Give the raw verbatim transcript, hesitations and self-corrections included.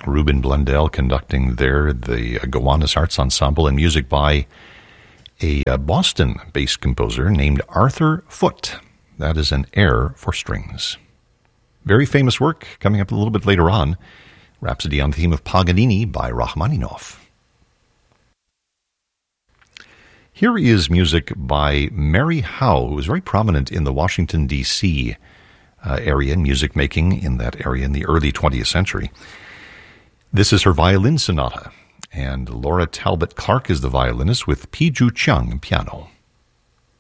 Ruben Blundell conducting there, the Gowanus Arts Ensemble, and music by a Boston-based composer named Arthur Foote. That is an air for strings. Very famous work coming up a little bit later on. Rhapsody on the Theme of Paganini by Rachmaninoff. Here is music by Mary Howe, who was very prominent in the Washington, D C uh, area, music making in that area in the early twentieth century. This is her violin sonata, and Laura Talbot Clark is the violinist with Pi Ju Chiang piano.